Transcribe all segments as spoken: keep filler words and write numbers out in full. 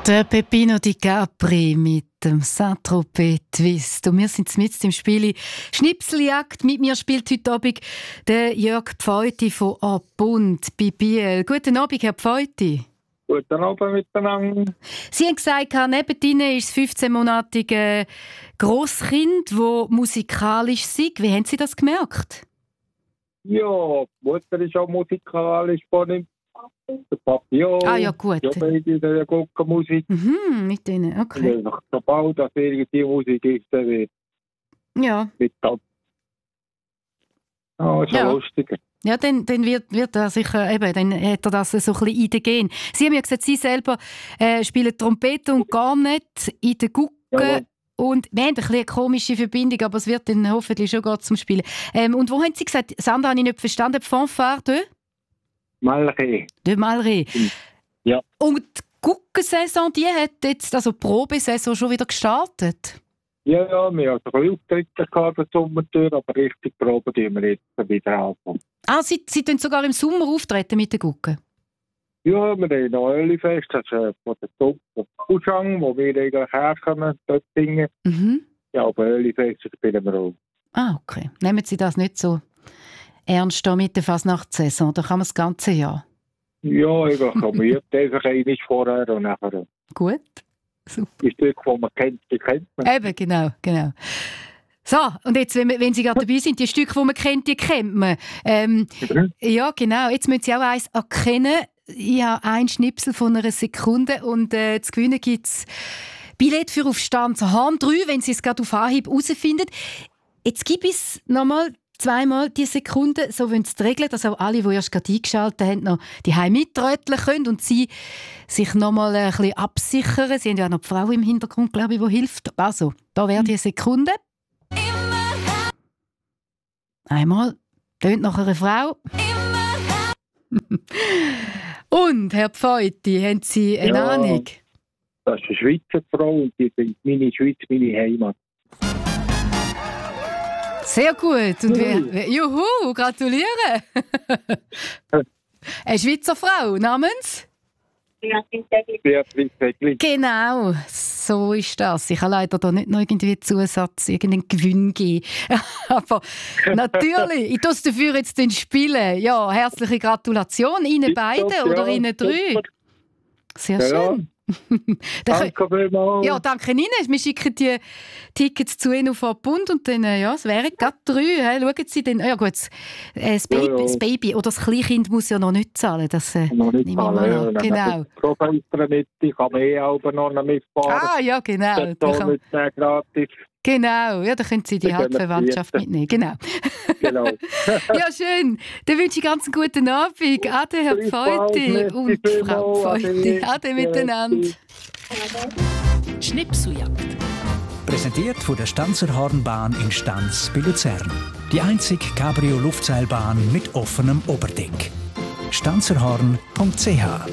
Der Peppino Di Capri mit dem Saint-Tropez Twist. Und wir sind mit im Spiel Schnipseljagd. Mit mir spielt heute Abend der Jörg Pfeuti von A Bund bei Biel. Guten Abend, Herr Pfeuti. Guten Abend miteinander. Sie haben gesagt, neben Ihnen ist das fünfzehnmonatige Grosskind, das musikalisch ist. Wie haben Sie das gemerkt? Ja, die Mutter ist auch musikalisch von ihm. Der Papi auch. Ah ja, gut. Ja, beide gucken Musik. Mhm, mit Ihnen, okay. Und sobald das irgendwie Musik ist, dann wird Ja. mit das. Ah, ist ja Ja. lustig. Ja, dann, dann wird, wird er sicher, eben, dann hat er das so ein bisschen in den Gen. Sie haben ja gesagt, Sie selber äh, spielen Trompete und gar nicht in den Gucken. Ja, und wir haben ein bisschen eine komische Verbindung, aber es wird dann hoffentlich schon gut zum Spielen. Ähm, und wo haben Sie gesagt, Sandra, habe ich nicht verstanden, Fanfare de? Malere. De Malré. Ja. Und die Guckensaison, die hat jetzt, also die Probesaison schon wieder gestartet? Ja, ja, wir hatten ein bisschen Auftritte gehabt, der Sommertür, aber richtig Probe tun wir jetzt wieder anfangen. Ah, Sie, Sie tun sogar im Sommer auftreten mit den Gucken? Ja, wir haben noch Ölifest, das ist äh, von der Top Buschang, wo wir eigentlich herkommen, dort singen. Mhm. Ja, aber Ölifest spielen wir auch. Ah, okay. Nehmen Sie das nicht so ernst da mit der Fasnachtssaison? Da kann man das ganze Jahr. Ja, ich komme einfach einmal vorher und nachher. Gut. Super. Die Stücke, die man kennt, die kennt man. Eben, genau, genau. So, und jetzt, wenn, wir- wenn Sie gerade dabei sind, die Stücke, die man kennt, die kennt man. Ähm, Mhm. ja, genau. Jetzt müssen Sie auch eins erkennen. Ich habe einen Schnipsel von einer Sekunde und äh, zu gewinnen gibt es Billett für auf Stanzerhorn drei, wenn Sie es gerade auf Anhieb herausfinden. Jetzt gibt es nochmal zweimal die Sekunde, so wollen Sie die Regeln, dass auch alle, die erst gerade eingeschaltet haben, noch die Heim mitröteln können und Sie sich nochmal ein bisschen absichern. Sie haben ja auch noch die Frau im Hintergrund, glaube ich, die hilft. Also, da wäre die Sekunde. Einmal. Tönt nach einer Frau. Und, Herr Pfeuti, haben Sie eine Ja. Ahnung? Das ist eine Schweizer Frau und die sind meine Schweiz, meine Heimat. Sehr gut. Und wer, wer, juhu, gratuliere. Eine Schweizer Frau namens? Beatrice Segli. Genau, so ist das. Ich kann leider da nicht noch irgendwie Zusatz, irgendeinen Gewinn geben. Aber natürlich, ich tue es dafür jetzt den Spielen. Ja, herzliche Gratulation Ihnen beiden Ja, oder Ihnen drei. super. Sehr Ja, schön. Dann können- danke vielmals. Ja, danke Ihnen. Wir schicken die Tickets zu Ihnen auf den Bund und dann, äh, ja, es wären gerade drei. He. Schauen Sie dann, ja gut, das, äh, das, Baby, Ja, ja. das Baby oder das Kleinkind muss ja noch nicht zahlen. Das äh, Noch nicht nehme ich mal alle, ja. an. Dann Genau. haben die Großeltern mit, ich kann eh auch noch mitfahren. Ah, ja, genau. Das Da ist kann- nicht sehr gratis. Genau, ja, da können Sie die Da können wir Halbverwandtschaft verlieren. mitnehmen. Genau. Genau. Ja, schön. Dann wünsche ich ganz einen guten Abend. Ade, Herr Gleichfalls, Pfeuti merci und Frau vielmals, Pfeuti. Ade. Ade miteinander. Schnipseljagd. Präsentiert von der Stanzerhornbahn in Stanz bei Luzern. Die einzige Cabrio-Luftseilbahn mit offenem Oberdeck. stanzerhorn punkt c h.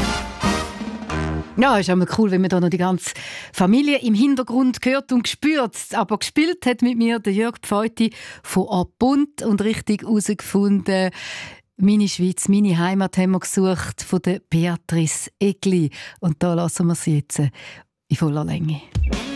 Ja, ist immer cool, wenn man da noch die ganze Familie im Hintergrund hört und spürt. Aber gespielt hat mit mir der Jörg Pfeuti von A Bund und richtig herausgefunden, meine Schweiz, meine Heimat haben wir gesucht von der Beatrice Egli. Und da lassen wir sie jetzt in voller Länge.